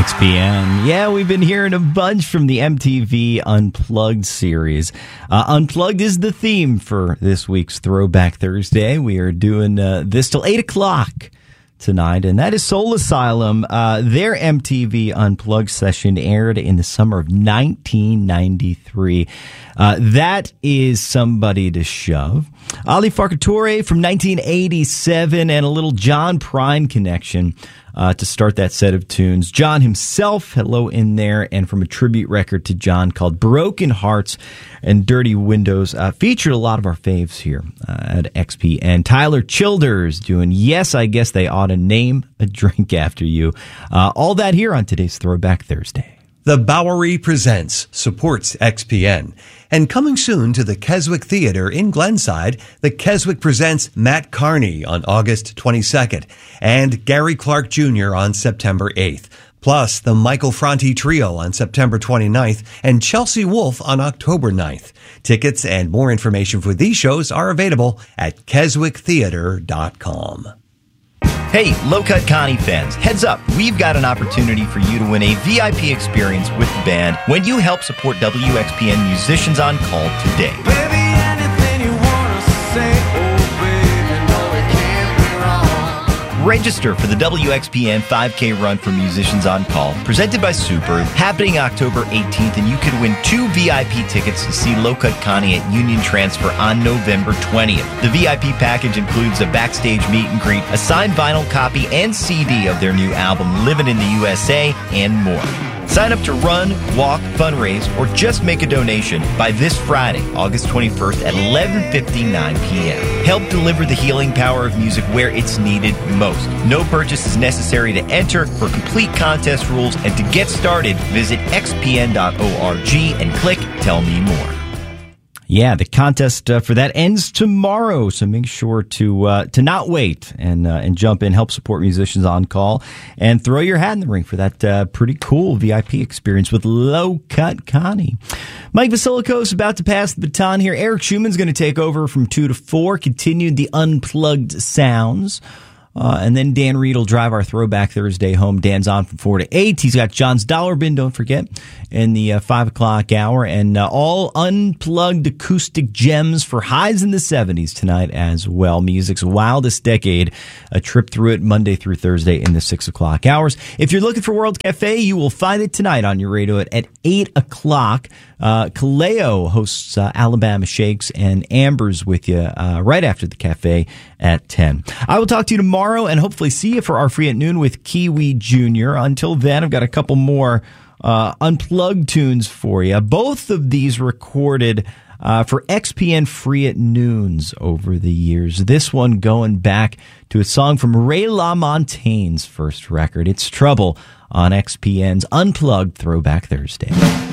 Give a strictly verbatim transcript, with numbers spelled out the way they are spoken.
X P N. Yeah, we've been hearing a bunch from the M T V Unplugged series. Uh, Unplugged is the theme for this week's Throwback Thursday. We are doing uh, this till eight o'clock tonight, and that is Soul Asylum. Uh, their M T V Unplugged session aired in the summer of nineteen ninety-three. Uh, that is somebody to shove. Ali Farkatori from nineteen eighty-seven, and a little John Prine connection uh, to start that set of tunes. John himself, hello in there, and from a tribute record to John called Broken Hearts and Dirty Windows, uh, featured a lot of our faves here uh, at X P N. Tyler Childers doing Yes, I Guess They Ought to Name a Drink After You. Uh, all that here on today's Throwback Thursday. The Bowery Presents supports X P N. And coming soon to the Keswick Theater in Glenside, the Keswick Presents Matt Carney on August twenty-second and Gary Clark Junior on September eighth. Plus, the Michael Franti Trio on September twenty-ninth and Chelsea Wolfe on October ninth. Tickets and more information for these shows are available at keswick theater dot com. Hey, Low Cut Connie fans, heads up. We've got an opportunity for you to win a V I P experience with the band when you help support W X P N Musicians on Call today. Baby, anything you want to say, oh baby, no, it can't be wrong. Register for the W X P N five K Run for Musicians on Call, presented by Superb, happening October eighteenth, and you could win two V I P tickets to see Low Cut Connie at Union Transfer on November twentieth. The V I P package includes a backstage meet and greet, a signed vinyl copy and C D of their new album, Living in the U S A, and more. Sign up to run, walk, fundraise, or just make a donation by this Friday, August twenty-first at eleven fifty-nine p.m. Help deliver the healing power of music where it's needed most. No purchase is necessary to enter. For complete contest rules and to get started, visit x p n dot org and click Tell Me More. Yeah, the contest uh, for that ends tomorrow, so make sure to uh, to not wait and uh, and jump in, help support Musicians on Call, and throw your hat in the ring for that uh, pretty cool V I P experience with Low Cut Connie. Mike Vasilikos about to pass the baton here. Eric Schumann's going to take over from two to four, continued the Unplugged sounds. Uh, and then Dan Reed will drive our Throwback Thursday home. Dan's on from four to eight. He's got John's Dollar Bin, don't forget, in the uh, five o'clock hour. And uh, all unplugged acoustic gems for highs in the seventies tonight as well. Music's wildest decade. A trip through it Monday through Thursday in the six o'clock hours. If you're looking for World Cafe, you will find it tonight on your radio at, at eight o'clock. Uh, Kaleo hosts uh, Alabama Shakes, and Amber's with you uh, right after the cafe at ten. I will talk to you tomorrow and hopefully see you for our Free at Noon with Kiwi Junior Until then, I've got a couple more uh, unplugged tunes for you. Both of these recorded uh, for X P N Free at Noons over the years. This one going back to a song from Ray LaMontagne's first record. It's Trouble on X P N's Unplugged Throwback Thursday.